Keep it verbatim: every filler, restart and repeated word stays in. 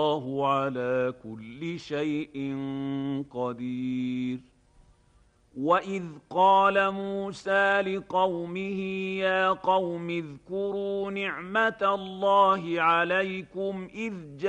والله على كل شيء قدير. وإذ قال موسى لقومه يا قوم اذكروا نعمة الله عليكم إذ